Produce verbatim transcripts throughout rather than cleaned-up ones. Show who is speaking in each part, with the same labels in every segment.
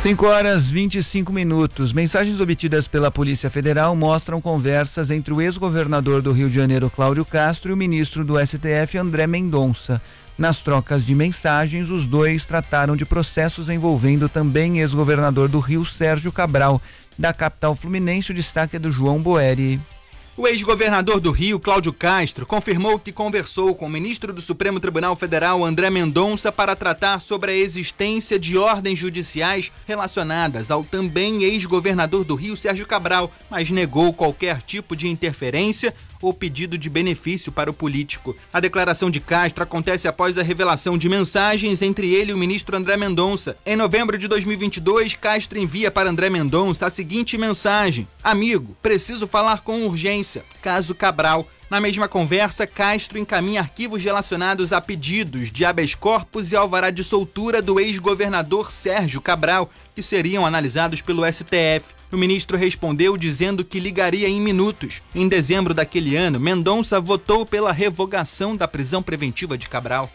Speaker 1: cinco horas e vinte e cinco minutos. Mensagens obtidas pela Polícia Federal mostram conversas entre o ex-governador do Rio de Janeiro, Cláudio Castro, e o ministro do S T F, André Mendonça. Nas trocas de mensagens, os dois trataram de processos envolvendo também ex-governador do Rio, Sérgio Cabral. Da capital fluminense, o destaque é do João Boeri.
Speaker 2: O ex-governador do Rio, Cláudio Castro, confirmou que conversou com o ministro do Supremo Tribunal Federal, André Mendonça, para tratar sobre a existência de ordens judiciais relacionadas ao também ex-governador do Rio, Sérgio Cabral, mas negou qualquer tipo de interferência ou pedido de benefício para o político. A declaração de Castro acontece após a revelação de mensagens entre ele e o ministro André Mendonça. Em novembro de dois mil e vinte e dois, Castro envia para André Mendonça a seguinte mensagem: amigo, preciso falar com urgência. Caso Cabral. Na mesma conversa, Castro encaminha arquivos relacionados a pedidos de habeas corpus e alvará de soltura do ex-governador Sérgio Cabral, que seriam analisados pelo S T F. O ministro respondeu dizendo que ligaria em minutos. Em dezembro daquele ano, Mendonça votou pela revogação da prisão preventiva de Cabral.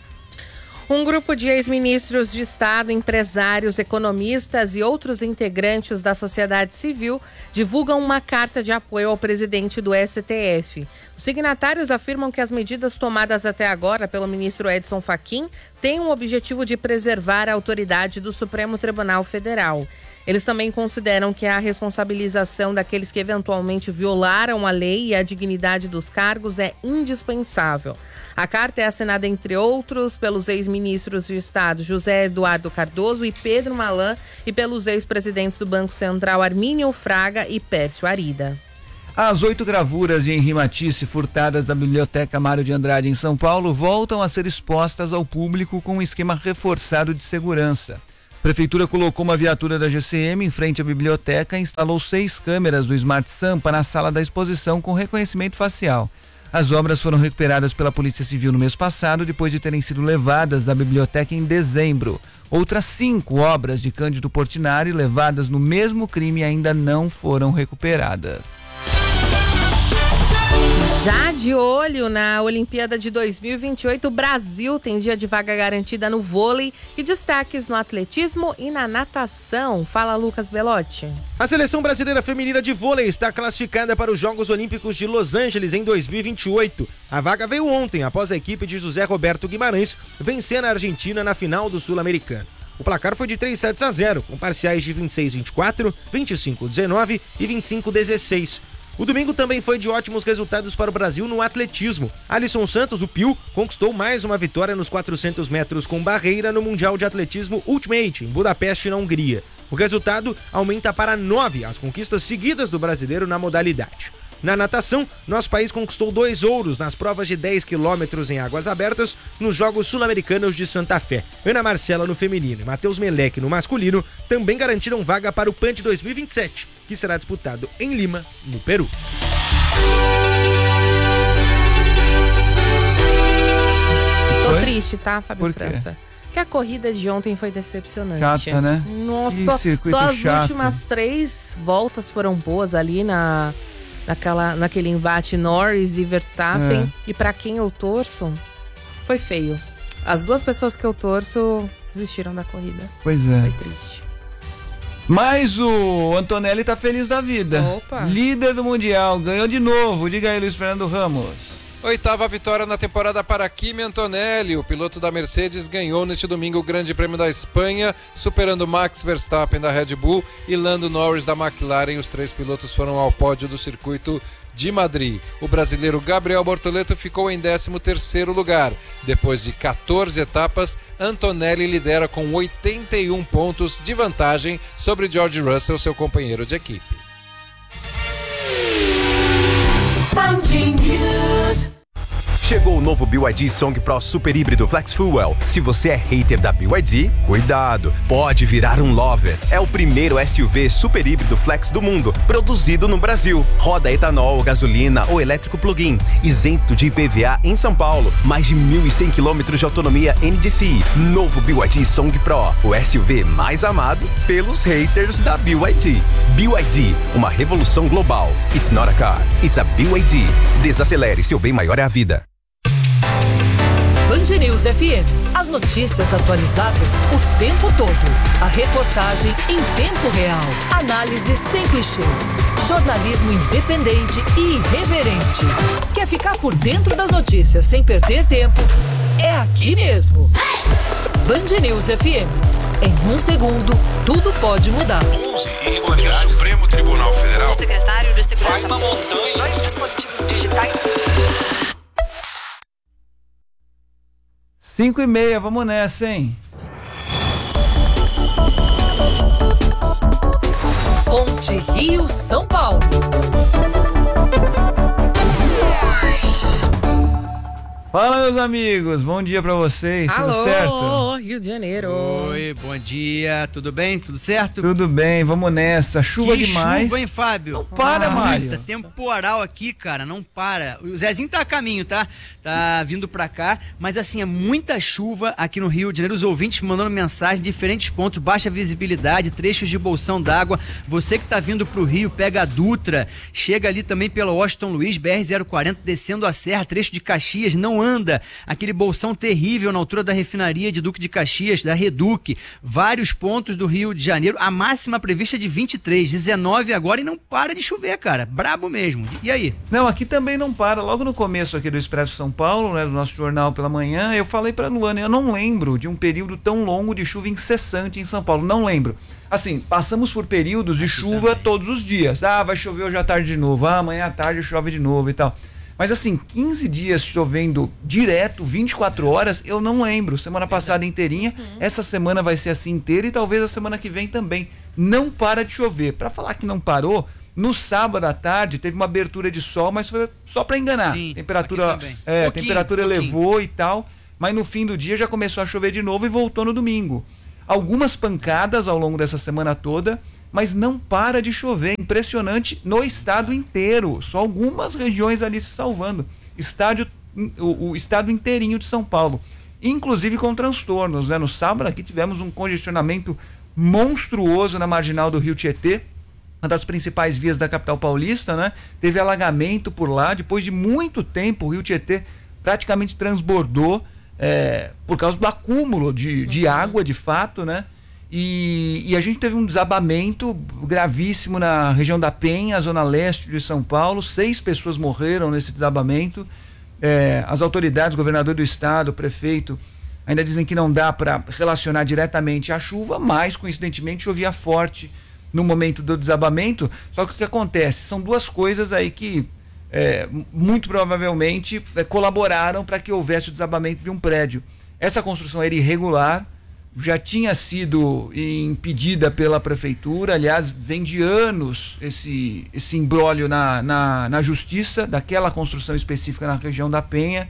Speaker 3: Um grupo de ex-ministros de Estado, empresários, economistas e outros integrantes da sociedade civil divulgam uma carta de apoio ao presidente do S T F. Os signatários afirmam que as medidas tomadas até agora pelo ministro Edson Fachin têm o objetivo de preservar a autoridade do Supremo Tribunal Federal. Eles também consideram que a responsabilização daqueles que eventualmente violaram a lei e a dignidade dos cargos é indispensável. A carta é assinada, entre outros, pelos ex-ministros de Estado José Eduardo Cardoso e Pedro Malan e pelos ex-presidentes do Banco Central Armínio Fraga e Pércio Arida.
Speaker 1: As oito gravuras de Henri Matisse furtadas da Biblioteca Mário de Andrade em São Paulo voltam a ser expostas ao público com um esquema reforçado de segurança. A Prefeitura colocou uma viatura da G C M em frente à biblioteca e instalou seis câmeras do Smart Sampa na sala da exposição com reconhecimento facial. As obras foram recuperadas pela Polícia Civil no mês passado, depois de terem sido levadas da biblioteca em dezembro. Outras cinco obras de Cândido Portinari levadas no mesmo crime ainda não foram recuperadas.
Speaker 3: Já de olho na Olimpíada de dois mil e vinte e oito, o Brasil tem dia de vaga garantida no vôlei e destaques no atletismo e na natação. Fala, Lucas Belotti.
Speaker 4: A seleção brasileira feminina de vôlei está classificada para os Jogos Olímpicos de Los Angeles em dois mil e vinte e oito. A vaga veio ontem, após a equipe de José Roberto Guimarães vencer a Argentina na final do Sul-Americano. O placar foi de três sets a zero, com parciais de vinte e seis a vinte e quatro, vinte e cinco a dezenove e vinte e cinco a dezesseis. O domingo também foi de ótimos resultados para o Brasil no atletismo. Alisson Santos, o Pio, conquistou mais uma vitória nos quatrocentos metros com barreira no Mundial de Atletismo Ultimate, em Budapeste, na Hungria. O resultado aumenta para nove as conquistas seguidas do brasileiro na modalidade. Na natação, nosso país conquistou dois ouros nas provas de dez quilômetros em águas abertas nos Jogos Sul-Americanos de Santa Fé. Ana Marcela no feminino e Matheus Meleque no masculino também garantiram vaga para o P A N dois mil e vinte e sete, que será disputado em Lima, no Peru.
Speaker 3: Tô triste, tá, Fábio França? Que a corrida de ontem foi decepcionante.
Speaker 1: Chata, né?
Speaker 3: Nossa, só, só as chato. últimas três voltas foram boas ali na... Naquela, naquele embate Norris e Verstappen. É. E pra quem eu torço, foi feio. As duas pessoas que eu torço desistiram da corrida.
Speaker 1: Pois é.
Speaker 3: Foi triste.
Speaker 1: Mas o Antonelli tá feliz da vida.
Speaker 3: Opa.
Speaker 1: Líder do Mundial, ganhou de novo. Diga aí, Luiz Fernando Ramos.
Speaker 5: Oitava vitória na temporada para Kimi Antonelli. O piloto da Mercedes ganhou neste domingo o Grande Prêmio da Espanha, superando Max Verstappen da Red Bull e Lando Norris da McLaren. Os três pilotos foram ao pódio do circuito de Madrid. O brasileiro Gabriel Bortoleto ficou em décimo terceiro lugar. Depois de quatorze etapas, Antonelli lidera com oitenta e um pontos de vantagem sobre George Russell, seu companheiro de equipe.
Speaker 6: Chegou o novo B Y D Song Pro Super Híbrido Flex Fuel. Se você é hater da B Y D, cuidado, pode virar um lover. É o primeiro S U V super híbrido flex do mundo, produzido no Brasil. Roda etanol, gasolina ou elétrico plug-in, isento de I P V A em São Paulo. Mais de mil e cem quilômetros de autonomia N D C I. Novo B Y D Song Pro, o S U V mais amado pelos haters da B Y D. B Y D, uma revolução global. It's not a car, it's a B Y D. Desacelere, seu bem maior é a vida.
Speaker 7: Band Band News F M. As notícias atualizadas o tempo todo. A reportagem em tempo real. Análise sem clichês. Jornalismo independente e irreverente. Quer ficar por dentro das notícias sem perder tempo? É aqui mesmo. Band News F M. Em um segundo, tudo pode mudar.
Speaker 8: onze irregularidades. O Supremo Tribunal Federal.
Speaker 9: O secretário de Segurança.
Speaker 8: Faz uma montanha.
Speaker 9: Dois dispositivos digitais.
Speaker 1: Cinco e meia, vamos nessa, hein?
Speaker 7: Ponte Rio São Paulo.
Speaker 1: Fala, meus amigos, bom dia pra vocês,
Speaker 3: Alô,
Speaker 1: tudo certo?
Speaker 3: Rio de Janeiro.
Speaker 10: Oi, bom dia, tudo bem? Tudo certo?
Speaker 1: Tudo bem, vamos nessa, chuva
Speaker 10: que
Speaker 1: demais.
Speaker 10: chuva, hein, Fábio?
Speaker 1: Não para,
Speaker 10: ah,
Speaker 1: Mário.
Speaker 10: Nossa, temporal aqui, cara, não para. O Zezinho tá a caminho, tá? Tá vindo pra cá, mas assim, é muita chuva aqui no Rio de Janeiro. Os ouvintes mandando mensagem, diferentes pontos, baixa visibilidade, trechos de bolsão d'água. Você que tá vindo pro Rio, pega a Dutra, chega ali também pelo Washington Luiz, B R zero quarenta, descendo a serra, trecho de Caxias, não anda. Aquele bolsão terrível na altura da refinaria de Duque de Caxias, da Reduc. Vários pontos do Rio de Janeiro. A máxima prevista é de vinte e três, dezenove agora e não para de chover, cara. Brabo mesmo. E aí?
Speaker 1: Não, aqui também não para. Logo no começo aqui do Expresso São Paulo, né, do nosso jornal pela manhã, eu falei pra Luana, eu não lembro de um período tão longo de chuva incessante em São Paulo. Não lembro. Assim, passamos por períodos de chuva todos os dias. Ah, vai chover hoje à tarde de novo. Ah, amanhã à tarde chove de novo e tal. Mas assim, quinze dias chovendo direto, vinte e quatro horas, eu não lembro. Semana passada inteirinha, uhum. Essa semana vai ser assim inteira e talvez a semana que vem também. Não para de chover. Para falar que não parou, no sábado à tarde teve uma abertura de sol, mas foi só para enganar.
Speaker 10: Sim,
Speaker 1: temperatura, é, pouquinho, temperatura pouquinho. elevou e tal, mas no fim do dia já começou a chover de novo e voltou no domingo. Algumas pancadas ao longo dessa semana toda, mas não para de chover, impressionante no estado inteiro, só algumas regiões ali se salvando, Estádio, o, o estado inteirinho de São Paulo, inclusive com transtornos, né? No sábado aqui tivemos um congestionamento monstruoso na marginal do Rio Tietê, uma das principais vias da capital paulista, né? Teve alagamento por lá, depois de muito tempo o Rio Tietê praticamente transbordou, é, por causa do acúmulo de, de água de fato, né? E, e a gente teve um desabamento gravíssimo na região da Penha, zona leste de São Paulo. Seis pessoas morreram nesse desabamento. É, as autoridades, o governador do estado, o prefeito, ainda dizem que não dá para relacionar diretamente à chuva, mas coincidentemente chovia forte no momento do desabamento. Só que o que acontece? São duas coisas aí que é, muito provavelmente é, colaboraram para que houvesse o desabamento de um prédio. Essa construção era irregular, já tinha sido impedida pela prefeitura, aliás, vem de anos esse, esse imbróglio na, na, na justiça, daquela construção específica na região da Penha.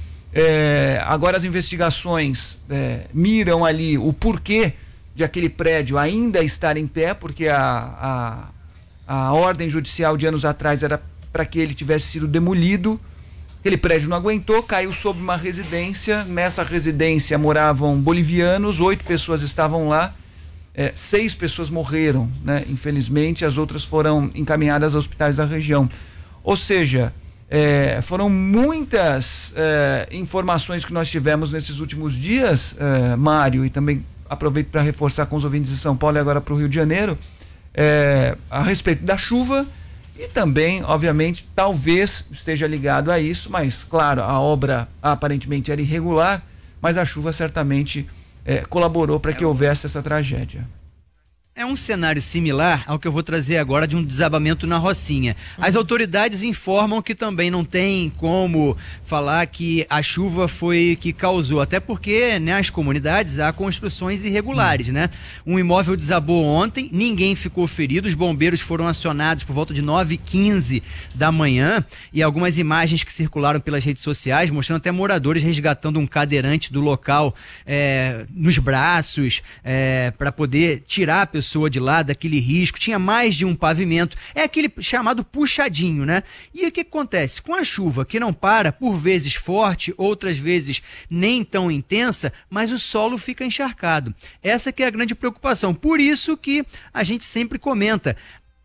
Speaker 1: É, agora as investigações é, miram ali o porquê de aquele prédio ainda estar em pé, porque a, a, a ordem judicial de anos atrás era para que ele tivesse sido demolido. Aquele prédio não aguentou, caiu sobre uma residência. Nessa residência moravam bolivianos, oito pessoas estavam lá, é, seis pessoas morreram, né? Infelizmente, as outras foram encaminhadas a hospitais da região. Ou seja, é, foram muitas é, informações que nós tivemos nesses últimos dias, é, Mário, e também aproveito para reforçar com os ouvintes de São Paulo e agora para o Rio de Janeiro, é, a respeito da chuva. E também, obviamente, talvez esteja ligado a isso, mas, claro, a obra aparentemente era irregular, mas a chuva certamente é, colaborou para que houvesse essa tragédia.
Speaker 10: É um cenário similar ao que eu vou trazer agora de um desabamento na Rocinha. As uhum. autoridades informam que também não tem como falar que a chuva foi que causou, até porque, né, as comunidades há construções irregulares, uhum. né? Um imóvel desabou ontem, ninguém ficou ferido, os bombeiros foram acionados por volta de nove e quinze da manhã e algumas imagens que circularam pelas redes sociais mostrando até moradores resgatando um cadeirante do local é, nos braços é, para poder tirar a pessoa de lá, daquele risco. Tinha mais de um pavimento, é aquele chamado puxadinho, né? E o que acontece? Com a chuva que não para, por vezes forte, outras vezes nem tão intensa, mas o solo fica encharcado. Essa que é a grande preocupação. Por isso que a gente sempre comenta,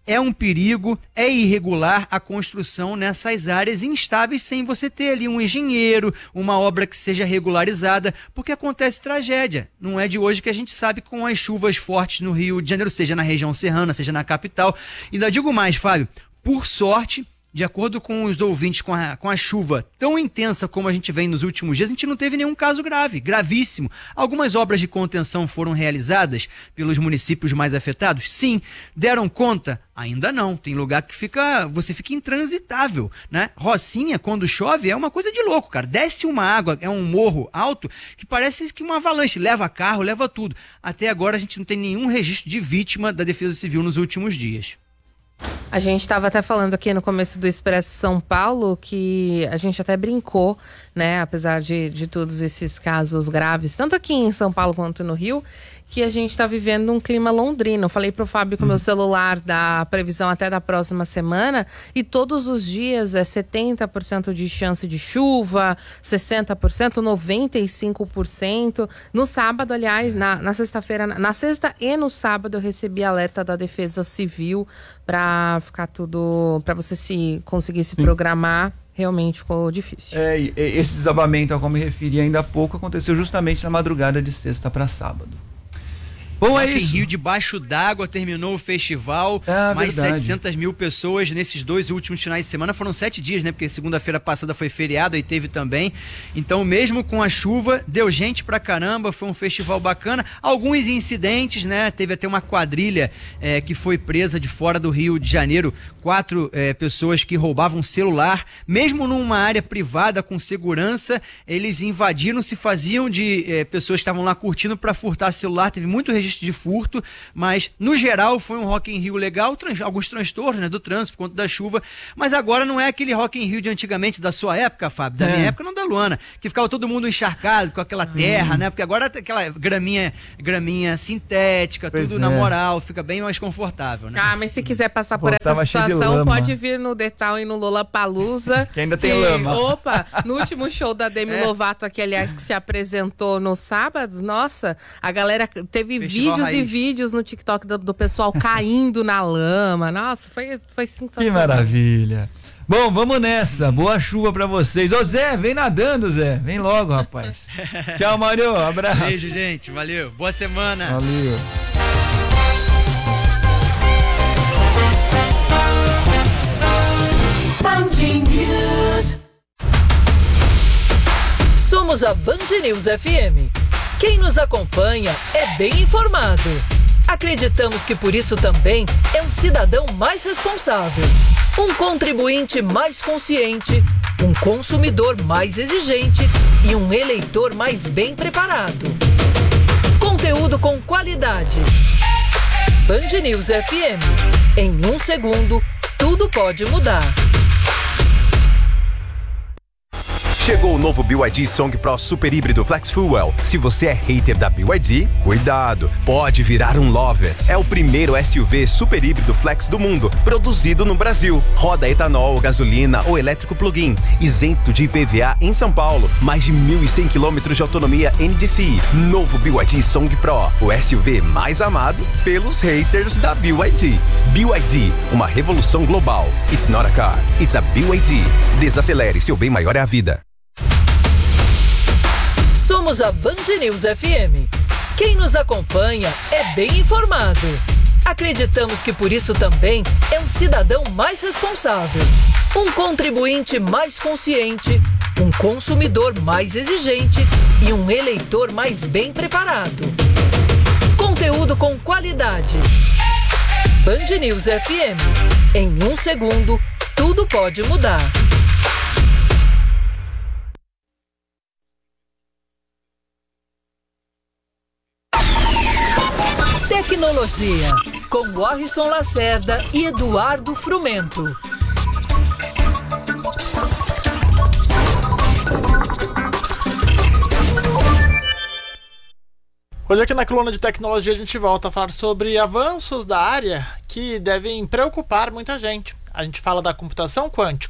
Speaker 10: é um perigo, é irregular a construção nessas áreas instáveis sem você ter ali um engenheiro, uma obra que seja regularizada, porque acontece tragédia. Não é de hoje que a gente sabe com as chuvas fortes no Rio de Janeiro, seja na região serrana, seja na capital. E ainda digo mais, Fábio, por sorte, de acordo com os ouvintes, com a, com a chuva tão intensa como a gente vem nos últimos dias, a gente não teve nenhum caso grave, gravíssimo. Algumas obras de contenção foram realizadas pelos municípios mais afetados? Sim. Deram conta? Ainda não. Tem lugar que fica, você fica intransitável, né? Rocinha, quando chove, é uma coisa de louco, cara. Desce uma água, é um morro alto, que parece que uma avalanche, leva carro, leva tudo. Até agora a gente não tem nenhum registro de vítima da Defesa Civil nos últimos dias.
Speaker 3: A gente estava até falando aqui no começo do Expresso São Paulo que a gente até brincou, né? Apesar de, de todos esses casos graves, tanto aqui em São Paulo quanto no Rio, que a gente está vivendo um clima londrino. Eu falei pro Fábio que o meu celular dá previsão até da próxima semana e todos os dias é setenta por cento de chance de chuva, sessenta por cento, noventa e cinco por cento. No sábado, aliás, na, na sexta-feira, na, na sexta e no sábado eu recebi alerta da Defesa Civil para ficar tudo, para você se conseguir se programar. Realmente ficou difícil.
Speaker 1: É, esse desabamento ao qual me referi ainda há pouco aconteceu justamente na madrugada de sexta para sábado. Bom, é isso.
Speaker 10: Em Rio, debaixo d'água, terminou o festival.
Speaker 1: É,
Speaker 10: mais
Speaker 1: verdade.
Speaker 10: setecentas mil pessoas nesses dois últimos finais de semana. Foram sete dias, né? Porque segunda-feira passada foi feriado e teve também. Então, mesmo com a chuva, deu gente pra caramba. Foi um festival bacana. Alguns incidentes, né? Teve até uma quadrilha é, que foi presa de fora do Rio de Janeiro. Quatro é, pessoas que roubavam celular. Mesmo numa área privada com segurança, eles invadiram, se faziam de é, pessoas que estavam lá curtindo pra furtar celular. Teve muito registro de furto, mas no geral foi um Rock in Rio legal, trans, alguns transtornos, né, do trânsito por conta da chuva, mas agora não é aquele Rock in Rio de antigamente da sua época, Fábio, da é. minha época não da Luana, que ficava todo mundo encharcado com aquela terra, hum. né, porque agora tem aquela graminha, graminha sintética, pois tudo é. na moral, fica bem mais confortável, né?
Speaker 3: Ah, mas se quiser passar por essa situação, pode vir no Detal e no Lollapalooza,
Speaker 1: que ainda tem que, lama.
Speaker 3: Opa, no último show da Demi é. Lovato aqui, aliás, que se apresentou no sábado, nossa, a galera teve Festival vídeos Raiz. e vídeos no TikTok do, do pessoal caindo na lama. Nossa, foi, foi sensacional.
Speaker 1: Que maravilha. Bom, vamos nessa. Boa chuva pra vocês. Ô Zé, vem nadando, Zé. Vem logo, rapaz. Tchau, Mário. Abraço.
Speaker 10: Beijo, gente. Valeu. Boa semana.
Speaker 1: Valeu.
Speaker 7: Somos a Band News F M. Quem nos acompanha é bem informado. Acreditamos que por isso também é um cidadão mais responsável, um contribuinte mais consciente, um consumidor mais exigente e um eleitor mais bem preparado. Conteúdo com qualidade. Band News F M. Em um segundo, tudo pode mudar.
Speaker 6: Chegou o novo B Y D Song Pro Super Híbrido Flex Fuel. Se você é hater da B Y D, cuidado, pode virar um lover. É o primeiro S U V super híbrido flex do mundo, produzido no Brasil. Roda etanol, gasolina ou elétrico plug-in, isento de I P V A em São Paulo. Mais de mil e cem quilômetros de autonomia N D C I. Novo B Y D Song Pro, o S U V mais amado pelos haters da B Y D. B Y D, uma revolução global. It's not a car, it's a B Y D. Desacelere, seu bem maior é a vida.
Speaker 7: Somos a Band News F M. Quem nos acompanha é bem informado. Acreditamos que por isso também é um cidadão mais responsável, um contribuinte mais consciente, um consumidor mais exigente e um eleitor mais bem preparado. Conteúdo com qualidade. Band News F M. Em um segundo, tudo pode mudar. Tecnologia, com Warrison Lacerda e Eduardo Frumento.
Speaker 11: Hoje aqui na coluna de tecnologia a gente volta a falar sobre avanços da área que devem preocupar muita gente. A gente fala da computação quântica.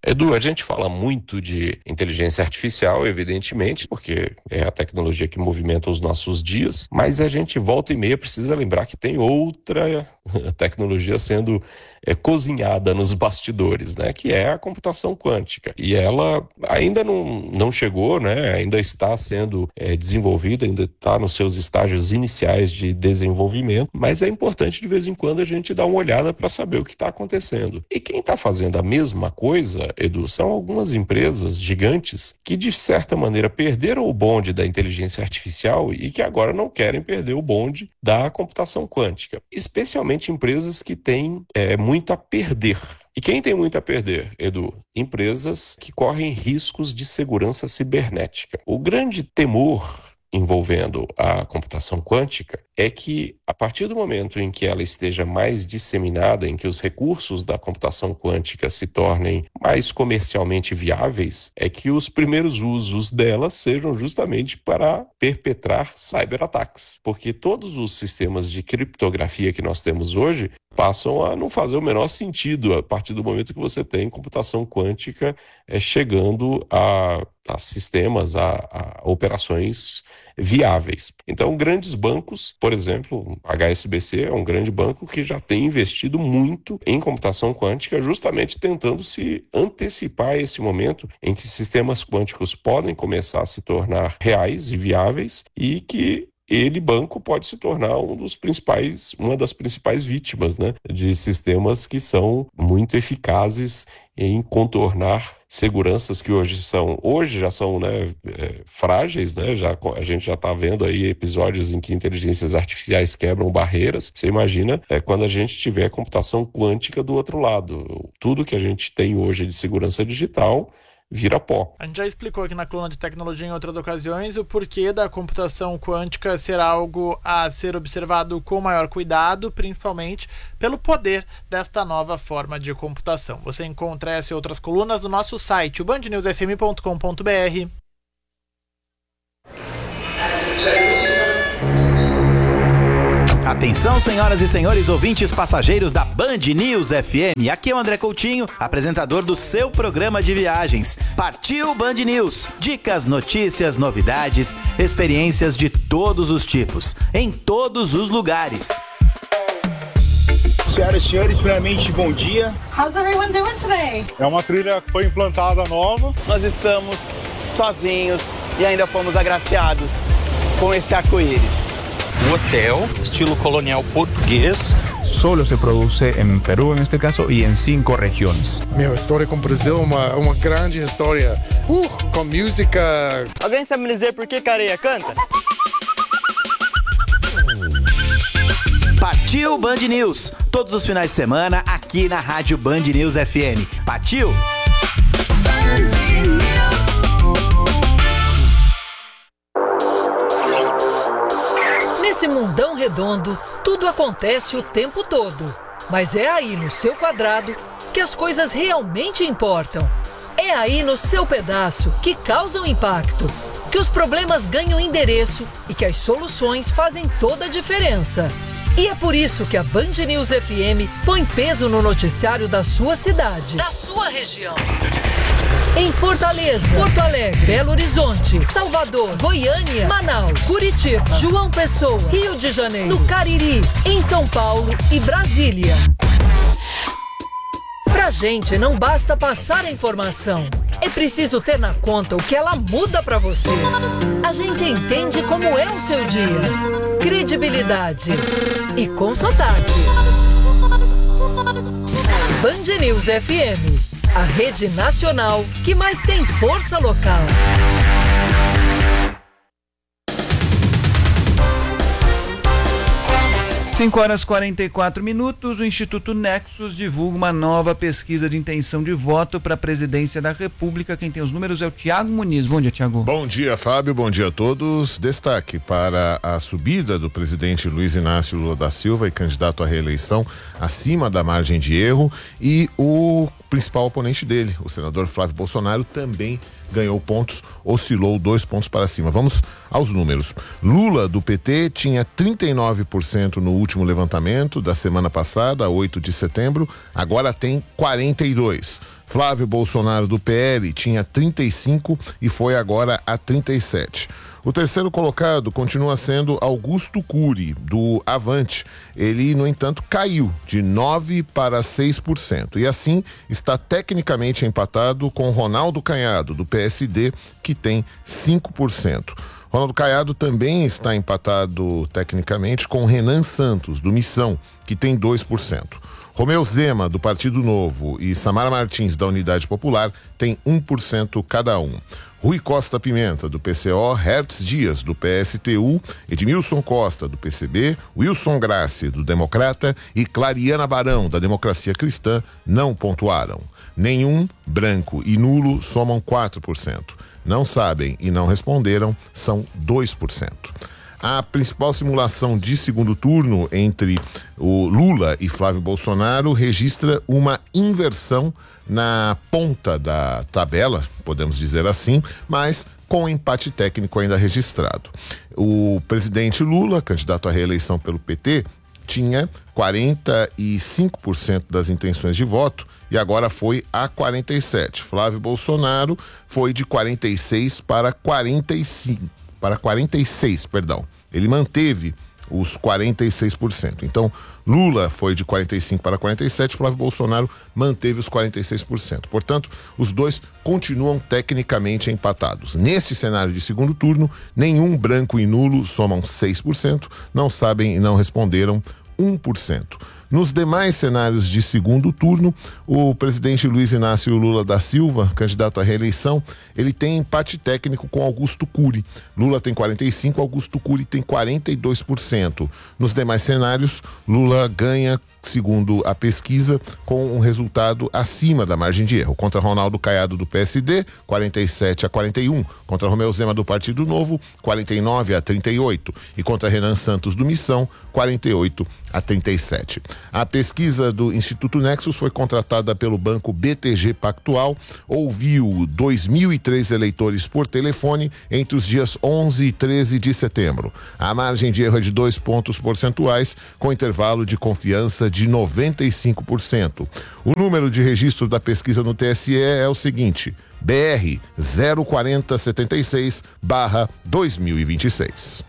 Speaker 12: Edu, a gente fala muito de inteligência artificial, evidentemente, porque é a tecnologia que movimenta os nossos dias, mas a gente volta e meia precisa lembrar que tem outra tecnologia sendo é, cozinhada nos bastidores, né? Que é a computação quântica. E ela ainda não, não chegou, né? Ainda está sendo é, desenvolvida, ainda está nos seus estágios iniciais de desenvolvimento, mas é importante de vez em quando a gente dar uma olhada para saber o que está acontecendo. E quem está fazendo a mesma coisa, Edu, são algumas empresas gigantes que, de certa maneira, perderam o bonde da inteligência artificial e que agora não querem perder o bonde da computação quântica. Especialmente empresas que têm é, muito a perder. E quem tem muito a perder, Edu? Empresas que correm riscos de segurança cibernética. O grande temor envolvendo a computação quântica é que, a partir do momento em que ela esteja mais disseminada, em que os recursos da computação quântica se tornem mais comercialmente viáveis, é que os primeiros usos dela sejam justamente para perpetrar cyberataques. Porque todos os sistemas de criptografia que nós temos hoje passam a não fazer o menor sentido a partir do momento que você tem computação quântica é, chegando a, a sistemas, a, a operações viáveis. Então, grandes bancos, por exemplo, H S B C é um grande banco que já tem investido muito em computação quântica, justamente tentando se antecipar a esse momento em que sistemas quânticos podem começar a se tornar reais e viáveis e que ele, banco, pode se tornar um dos principais, uma das principais vítimas, né, de sistemas que são muito eficazes em contornar seguranças que hoje são, hoje já são, né, é, frágeis, né, já, a gente já está vendo aí episódios em que inteligências artificiais quebram barreiras. Você imagina é, quando a gente tiver computação quântica do outro lado. Tudo que a gente tem hoje de segurança digital vira pó.
Speaker 11: A gente já explicou aqui na coluna de tecnologia em outras ocasiões o porquê da computação quântica ser algo a ser observado com maior cuidado, principalmente pelo poder desta nova forma de computação. Você encontra essa e outras colunas no nosso site, o band news f m ponto com ponto b r.
Speaker 13: Atenção, senhoras e senhores ouvintes passageiros da Band News F M. Aqui é o André Coutinho, apresentador do seu programa de viagens. Partiu Band News. Dicas, notícias, novidades, experiências de todos os tipos, em todos os lugares.
Speaker 14: Senhoras e senhores, primeiramente, bom dia.
Speaker 15: How's everyone doing today?
Speaker 16: É uma trilha que foi implantada nova.
Speaker 17: Nós estamos sozinhos e ainda fomos agraciados com esse arco-íris.
Speaker 18: Um hotel, estilo colonial português.
Speaker 19: Solo se produce en Perú, en este caso, y en cinco regiones.
Speaker 20: Meu, história com o Brasil é uma, uma grande história. Uh, com música.
Speaker 17: Alguém sabe me dizer por que Careia canta?
Speaker 13: Partiu Band News. Todos os finais de semana aqui na Rádio Band News F M. Partiu! Band News.
Speaker 7: Nesse mundão redondo, tudo acontece o tempo todo. Mas é aí no seu quadrado que as coisas realmente importam. É aí no seu pedaço que causam impacto, que os problemas ganham endereço e que as soluções fazem toda a diferença. E é por isso que a Band News F M põe peso no noticiário da sua cidade, da sua região. Em Fortaleza, Porto Alegre, Belo Horizonte, Salvador, Goiânia, Manaus, Curitiba, João Pessoa, Rio de Janeiro, no Cariri, em São Paulo e Brasília. Pra gente não basta passar a informação, é preciso ter na conta o que ela muda pra você. A gente entende como é o seu dia. Credibilidade e com sotaque. Band News F M, a rede nacional que mais tem força local.
Speaker 1: cinco horas e quarenta e quatro minutos, o Instituto Nexus divulga uma nova pesquisa de intenção de voto para a presidência da República. Quem tem os números é o Tiago Muniz. Bom dia, Tiago.
Speaker 21: Bom dia, Fábio. Bom dia a todos. Destaque para a subida do presidente Luiz Inácio Lula da Silva e candidato à reeleição acima da margem de erro, e o principal oponente dele, o senador Flávio Bolsonaro, também ganhou pontos, oscilou dois pontos para cima. Vamos aos números. Lula, do P T, tinha trinta e nove por cento no último levantamento da semana passada, oito de setembro, agora tem quarenta e dois por cento. Flávio Bolsonaro, do P L, tinha trinta e cinco por cento e foi agora a trinta e sete por cento. O terceiro colocado continua sendo Augusto Cury, do Avante. Ele, no entanto, caiu de nove para seis por cento e assim está tecnicamente empatado com Ronaldo Caiado, do P S D, que tem cinco por cento. Ronaldo Caiado também está empatado tecnicamente com Renan Santos, do Missão, que tem dois por cento. Romeu Zema, do Partido Novo, e Samara Martins, da Unidade Popular, tem um por cento cada um. Rui Costa Pimenta, do P C O, Hertz Dias, do P S T U, Edmilson Costa, do P C B, Wilson Grassi, do Democrata e Clariana Barão, da Democracia Cristã, não pontuaram. Nenhum, branco e nulo somam quatro por cento. Não sabem e não responderam são dois por cento. A principal simulação de segundo turno entre o Lula e Flávio Bolsonaro registra uma inversão na ponta da tabela, podemos dizer assim, mas com empate técnico ainda registrado. O presidente Lula, candidato à reeleição pelo P T, tinha quarenta e cinco por cento das intenções de voto e agora foi a quarenta e sete por cento. Flávio Bolsonaro foi de quarenta e seis para quarenta e cinco, para quarenta e seis, perdão. Ele manteve os quarenta e seis por cento. Então, Lula foi de quarenta e cinco para quarenta e sete, Flávio Bolsonaro manteve os quarenta e seis por cento. Portanto, os dois continuam tecnicamente empatados. Neste cenário de segundo turno, nenhum branco e nulo somam seis por cento, não sabem e não responderam um por cento. Nos demais cenários de segundo turno, o presidente Luiz Inácio Lula da Silva, candidato à reeleição, ele tem empate técnico com Augusto Cury. Lula tem quarenta e cinco por cento, Augusto Cury tem quarenta e dois por cento. Nos demais cenários, Lula ganha, segundo a pesquisa, com um resultado acima da margem de erro. Contra Ronaldo Caiado, do P S D, quarenta e sete a quarenta e um. Contra Romeu Zema, do Partido Novo, quarenta e nove a trinta e oito. E contra Renan Santos, do Missão, quarenta e oito a trinta e sete. A pesquisa do Instituto Nexus foi contratada pelo banco B T G Pactual, ouviu dois mil e três eleitores por telefone entre os dias onze e treze de setembro. A margem de erro é de dois pontos percentuais, com intervalo de confiança de noventa e cinco por cento. O número de registro da pesquisa no T S E é o seguinte: B R zero quatro zero sete seis barra dois mil e vinte e seis.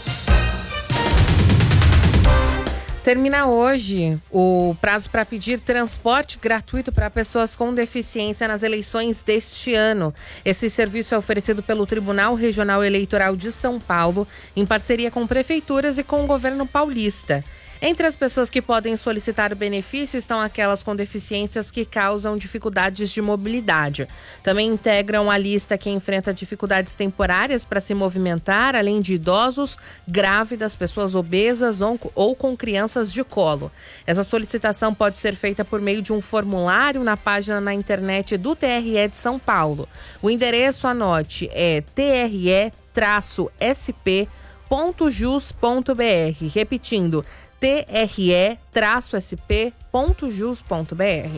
Speaker 3: Termina hoje o prazo para pedir transporte gratuito para pessoas com deficiência nas eleições deste ano. Esse serviço é oferecido pelo Tribunal Regional Eleitoral de São Paulo, em parceria com prefeituras e com o governo paulista. Entre as pessoas que podem solicitar o benefício estão aquelas com deficiências que causam dificuldades de mobilidade. Também integram a lista quem enfrenta dificuldades temporárias para se movimentar, além de idosos, grávidas, pessoas obesas ou, ou com crianças de colo. Essa solicitação pode ser feita por meio de um formulário na página na internet do T R E de São Paulo. O endereço, anote, é t r e s p ponto jus ponto b r. Repetindo, t r e s p ponto jus ponto b r.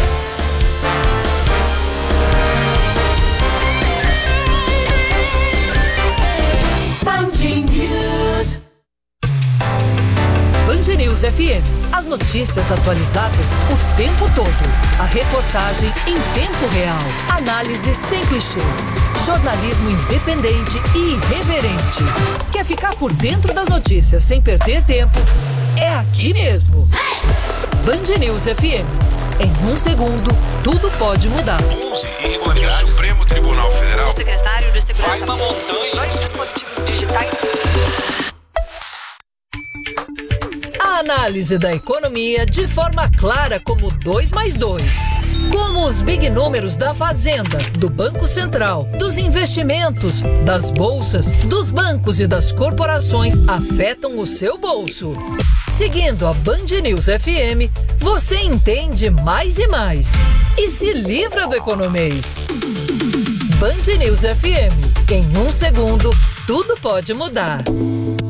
Speaker 7: Band News F M. As notícias atualizadas o tempo todo. A reportagem em tempo real. Análise sem clichês. Jornalismo independente e irreverente. Quer ficar por dentro das notícias sem perder tempo? É aqui mesmo. Band News F M. Em um segundo, tudo pode mudar.
Speaker 8: onze irregularidades. O Supremo Tribunal Federal.
Speaker 9: O secretário de Segurança.
Speaker 8: Vai uma montanha.
Speaker 9: Dois dispositivos digitais.
Speaker 7: A análise da economia de forma clara como dois mais dois. Como os big números da Fazenda, do Banco Central, dos investimentos, das bolsas, dos bancos e das corporações afetam o seu bolso. Seguindo a Band News F M, você entende mais e mais. E se livra do economês. Band News F M. Em um segundo, tudo pode mudar.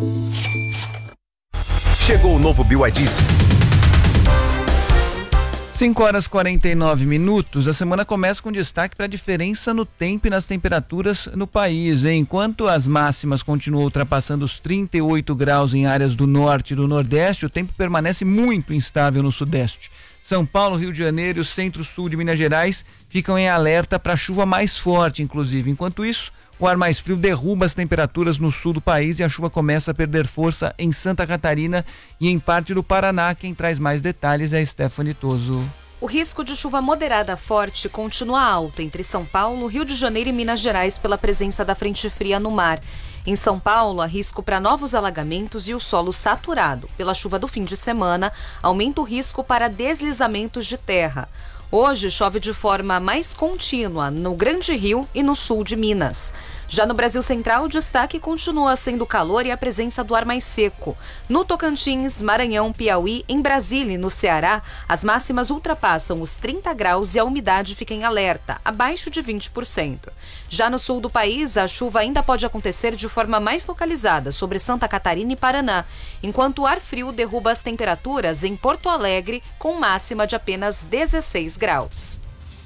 Speaker 6: Chegou o novo B Y D.
Speaker 1: cinco horas e quarenta e nove minutos. A semana começa com destaque para a diferença no tempo e nas temperaturas no país. Enquanto as máximas continuam ultrapassando os trinta e oito graus em áreas do norte e do nordeste, o tempo permanece muito instável no sudeste. São Paulo, Rio de Janeiro e o centro-sul de Minas Gerais ficam em alerta para chuva mais forte, inclusive. Enquanto isso, o ar mais frio derruba as temperaturas no sul do país e a chuva começa a perder força em Santa Catarina e em parte do Paraná. Quem traz mais detalhes é a Stephanie Toso.
Speaker 2: O risco de chuva moderada forte continua alto entre São Paulo, Rio de Janeiro e Minas Gerais pela presença da frente fria no mar. Em São Paulo, há risco para novos alagamentos e o solo saturado. Pela chuva do fim de semana, aumenta o risco para deslizamentos de terra. Hoje chove de forma mais contínua no Grande Rio e no sul de Minas. Já no Brasil Central, o destaque continua sendo o calor e a presença do ar mais seco. No Tocantins, Maranhão, Piauí, em Brasília e no Ceará, as máximas ultrapassam os trinta graus e a umidade fica em alerta, abaixo de vinte por cento. Já no sul do país, a chuva ainda pode acontecer de forma mais localizada sobre Santa Catarina e Paraná, enquanto o ar frio derruba as temperaturas em Porto Alegre, com máxima de apenas dezesseis graus.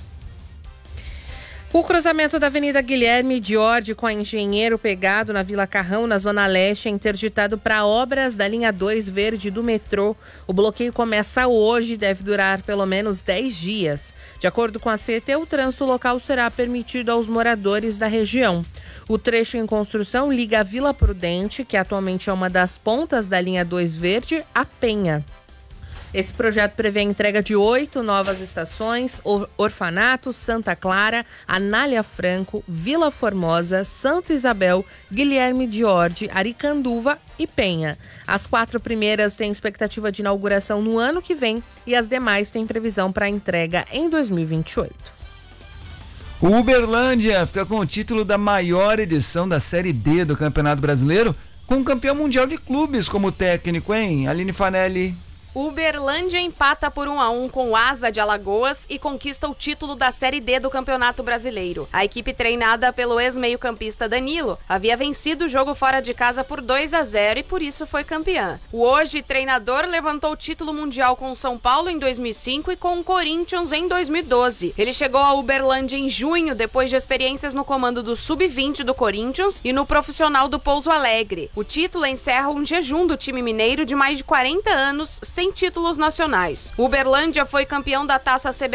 Speaker 3: O cruzamento da Avenida Guilherme Diordi com a Engenheiro Pegado na Vila Carrão, na Zona Leste, é interditado para obras da linha dois verde do metrô. O bloqueio começa hoje e deve durar pelo menos dez dias. De acordo com a C E T, o trânsito local será permitido aos moradores da região. O trecho em construção liga a Vila Prudente, que atualmente é uma das pontas da linha dois verde, à Penha. Esse projeto prevê a entrega de oito novas estações: Orfanato, Santa Clara, Anália Franco, Vila Formosa, Santa Isabel, Guilherme Diordi, Aricanduva e Penha. As quatro primeiras têm expectativa de inauguração no ano que vem e as demais têm previsão para entrega em dois mil e vinte e oito.
Speaker 1: O Uberlândia fica com o título da maior edição da Série D do Campeonato Brasileiro, com o campeão mundial de clubes como técnico, hein? Aline Fanelli.
Speaker 22: Uberlândia empata por um a um com o Asa de Alagoas e conquista o título da Série D do Campeonato Brasileiro. A equipe treinada pelo ex-meio-campista Danilo havia vencido o jogo fora de casa por dois a zero e por isso foi campeã. O hoje treinador levantou o título mundial com o São Paulo em dois mil e cinco e com o Corinthians em dois mil e doze. Ele chegou a Uberlândia em junho depois de experiências no comando do sub vinte do Corinthians e no profissional do Pouso Alegre. O título encerra um jejum do time mineiro de mais de quarenta anos sem títulos nacionais. O Uberlândia foi campeão da Taça C B